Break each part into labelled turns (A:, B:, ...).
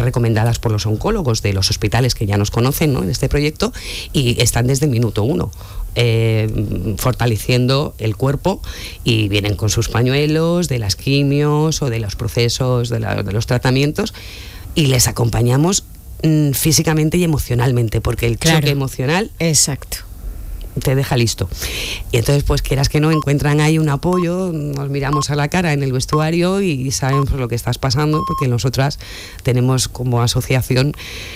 A: recomendadas por los oncólogos de los hospitales que ya nos conocen, ¿no?, en este proyecto, y están desde el minuto 1. Fortaleciendo el cuerpo, y vienen con sus pañuelos de las quimios o de los procesos de los tratamientos, y les acompañamos físicamente y emocionalmente, porque el choque emocional,
B: exacto,
A: te deja listo. Y entonces, pues quieras que no, encuentran ahí un apoyo, nos miramos a la cara en el vestuario y saben pues lo que estás pasando, porque nosotras tenemos como asociación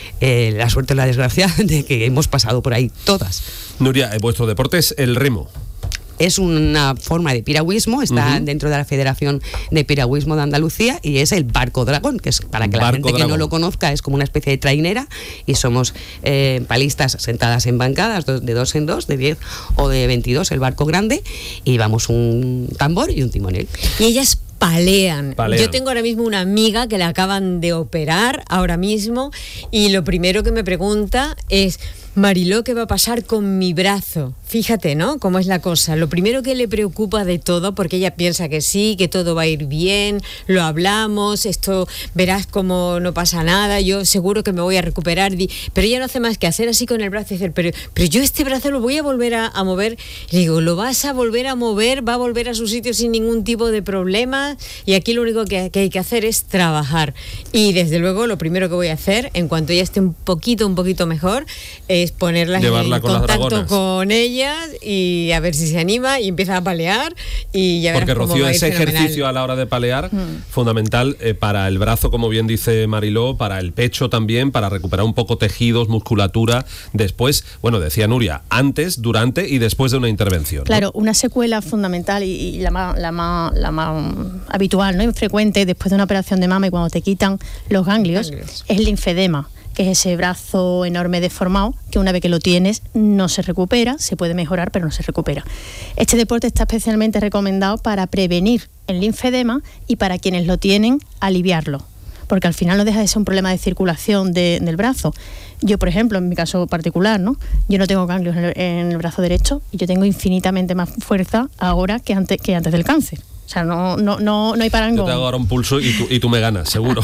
A: la suerte o la desgracia de que hemos pasado por ahí todas.
C: Nuria, vuestro deporte es el remo.
A: Es una forma de piragüismo, está dentro de la Federación de Piragüismo de Andalucía, y es el barco dragón, que es, para que la gente que no lo conozca, es como una especie de trainera, y somos palistas sentadas en bancadas de 2 en 2, de 10 o de 22, el barco grande, y llevamos un tambor y un timonel.
B: Y ellas palean. Yo tengo ahora mismo una amiga que la acaban de operar ahora mismo, y lo primero que me pregunta es: Mariló, ¿qué va a pasar con mi brazo? Fíjate, ¿no?, cómo es la cosa. Lo primero que le preocupa de todo, porque ella piensa que sí, que todo va a ir bien, lo hablamos, esto verás como no pasa nada, yo seguro que me voy a recuperar, pero ella no hace más que hacer así con el brazo y decir, pero yo este brazo lo voy a volver a mover. Y le digo, lo vas a volver a mover, va a volver a su sitio sin ningún tipo de problema, y aquí lo único que hay que hacer es trabajar. Y desde luego lo primero que voy a hacer, en cuanto ella esté un poquito mejor, es ponerla en contacto con ellas y a ver si se anima y empieza a palear, y ya verás.
C: Porque,
B: cómo
C: Rocío,
B: va a ir
C: ese
B: fenomenal.
C: ejercicio a la hora de palear, fundamental para el brazo, como bien dice Mariló, para el pecho también, para recuperar un poco tejidos, musculatura, después, bueno, decía Nuria, antes, durante y después de una intervención, ¿no?
D: Claro, una secuela fundamental y la más habitual, ¿no?, y frecuente después de una operación de mama, y cuando te quitan los ganglios, es el linfedema, que es ese brazo enorme deformado, que una vez que lo tienes no se recupera, se puede mejorar pero no se recupera. Este deporte está especialmente recomendado para prevenir el linfedema y para quienes lo tienen, aliviarlo, porque al final no deja de ser un problema de circulación del brazo. Yo, por ejemplo, en mi caso particular, ¿no?, yo no tengo ganglios en el brazo derecho, y yo tengo infinitamente más fuerza ahora que antes del cáncer. O sea, no hay parangón.
C: Yo te hago ahora un pulso y tú me ganas, seguro.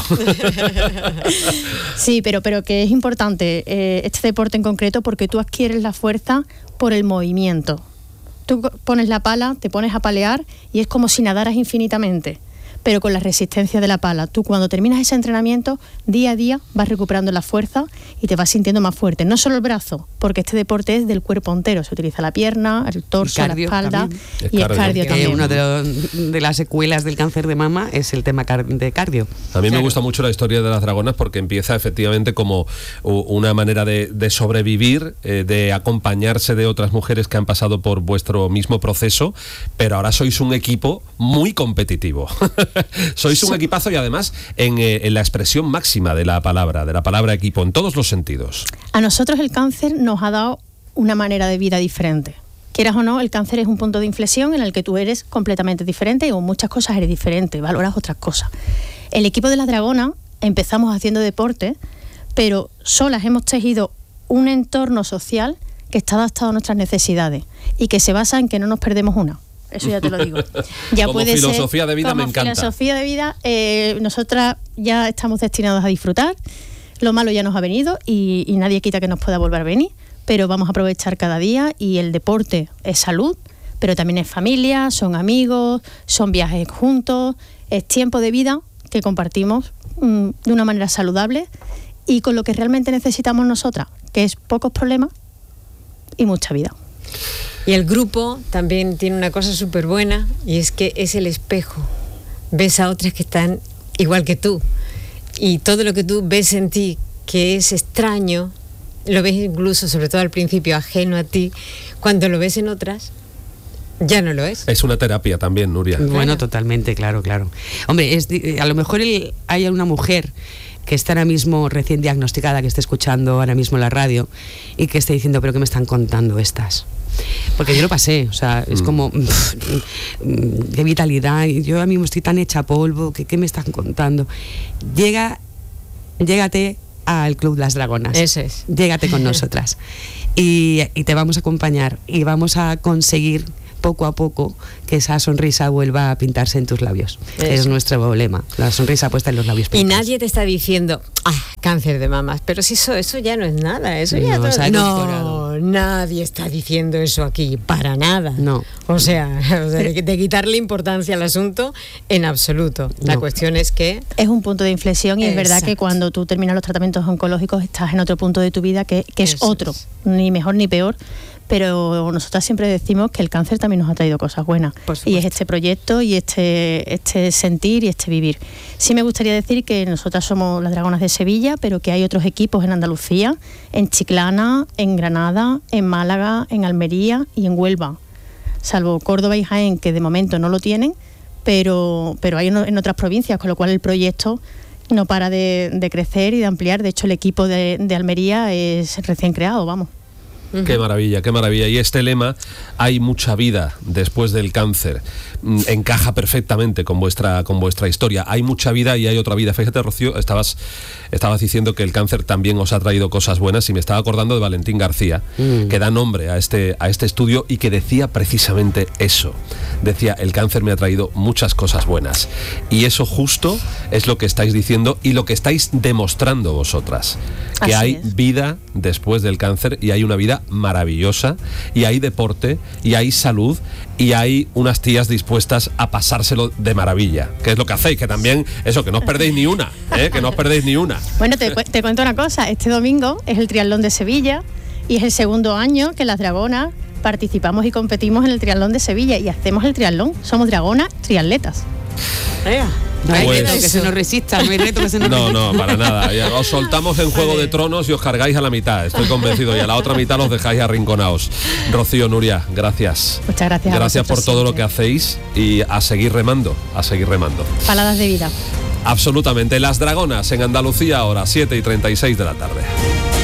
D: Sí, pero que es importante este deporte en concreto, porque tú adquieres la fuerza por el movimiento. Tú pones la pala, te pones a palear, y es como si nadaras infinitamente, pero con la resistencia de la pala. Tú, cuando terminas ese entrenamiento, día a día vas recuperando la fuerza y te vas sintiendo más fuerte. No solo el brazo, porque este deporte es del cuerpo entero. Se utiliza la pierna, el torso, la espalda, y el cardio también.
A: Una de las secuelas del cáncer de mama es el tema de cardio.
C: A mí me gusta mucho la historia de las dragonas, porque empieza efectivamente como una manera de sobrevivir, de acompañarse de otras mujeres que han pasado por vuestro mismo proceso, pero ahora sois un equipo muy competitivo. Sois un equipazo, y además en la expresión máxima de la palabra equipo, en todos los sentidos.
D: A nosotros el cáncer nos ha dado una manera de vida diferente. Quieras o no, el cáncer es un punto de inflexión en el que tú eres completamente diferente, y con muchas cosas eres diferente, valoras otras cosas. El equipo de las dragonas empezamos haciendo deporte, pero solas hemos tejido un entorno social que está adaptado a nuestras necesidades, y que se basa en que no nos perdemos una. Eso ya te lo digo. Ya
C: como filosofía de vida me encanta.
D: Filosofía de vida, nosotras ya estamos destinadas a disfrutar. Lo malo ya nos ha venido, y nadie quita que nos pueda volver a venir, pero vamos a aprovechar cada día, y el deporte es salud, pero también es familia, son amigos, son viajes juntos, es tiempo de vida que compartimos de una manera saludable, y con lo que realmente necesitamos nosotras, que es pocos problemas y mucha vida.
B: Y el grupo también tiene una cosa súper buena, y es que es el espejo. Ves a otras que están igual que tú, y todo lo que tú ves en ti que es extraño, lo ves incluso, sobre todo al principio, ajeno a ti, cuando lo ves en otras, ya no lo es.
C: Es una terapia también, Nuria.
A: Bueno, totalmente, claro. Hombre, a lo mejor hay una mujer que está ahora mismo recién diagnosticada, que esté escuchando ahora mismo la radio, y que esté diciendo, ¿pero qué me están contando estas? Porque yo lo pasé, o sea, es como qué vitalidad, y yo a mí me estoy tan hecha polvo, ¿qué me están contando? Llégate al Club Las Dragonas.
B: Ese es.
A: Llégate con nosotras, y te vamos a acompañar, y vamos a conseguir poco a poco que esa sonrisa vuelva a pintarse en tus labios. Es nuestro lema, la sonrisa puesta en los labios pintados.
B: Y nadie te está diciendo, cáncer de mamas. Pero si eso ya no es nada, eso ya no, nadie está diciendo eso aquí, para nada.
A: No.
B: O sea de quitarle importancia al asunto en absoluto. La cuestión es que
D: es un punto de inflexión y es verdad que cuando tú terminas los tratamientos oncológicos estás en otro punto de tu vida que es otro, ni mejor ni peor. Pero nosotras siempre decimos que el cáncer también nos ha traído cosas buenas, y es este proyecto y este sentir y este vivir. Sí me gustaría decir que nosotras somos las Dragonas de Sevilla, pero que hay otros equipos en Andalucía, en Chiclana, en Granada, en Málaga, en Almería y en Huelva, salvo Córdoba y Jaén, que de momento no lo tienen, pero hay en otras provincias, con lo cual el proyecto no para de crecer y de ampliar. De hecho, el equipo de Almería es recién creado, vamos.
C: Qué maravilla, qué maravilla. Y este lema, hay mucha vida después del cáncer, encaja perfectamente con vuestra historia. Hay mucha vida y hay otra vida. Fíjate, Rocío, estabas diciendo que el cáncer también os ha traído cosas buenas, y me estaba acordando de Valentín García, que da nombre a este estudio y que decía precisamente eso. Decía, el cáncer me ha traído muchas cosas buenas. Y eso justo es lo que estáis diciendo y lo que estáis demostrando vosotras. Que hay vida después del cáncer, y hay una vida maravillosa, y hay deporte, y hay salud, y hay unas tías dispuestas a pasárselo de maravilla, que es lo que hacéis, que también eso, que no os perdéis ni una, que no os perdéis ni una.
D: Bueno, te cuento una cosa, este domingo es el Triatlón de Sevilla y es el segundo año que las Dragonas participamos y competimos en el Triatlón de Sevilla y hacemos el triatlón, somos dragonas triatletas.
A: No hay reto que se nos resista, no hay reto que se nos resista.
C: No, para nada. Os soltamos en Juego de Tronos y os cargáis a la mitad, estoy convencido, y a la otra mitad los dejáis arrinconados. Rocío, Nuria, gracias.
D: Muchas gracias.
C: Gracias por todo lo que hacéis, y a seguir remando, a seguir remando.
D: Paladas de vida.
C: Absolutamente. Las Dragonas en Andalucía ahora, 7:36 de la tarde.